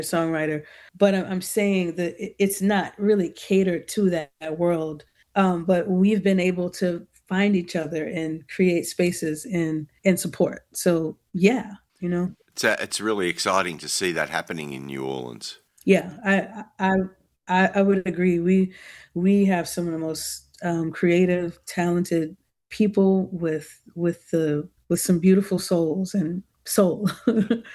songwriter, but I'm saying that it's not really catered to that world. But we've been able to find each other and create spaces and support. So yeah, you know, It's really exciting to see that happening in New Orleans. yeah, I would agree. We have some of the most creative, talented people with some beautiful souls and soul.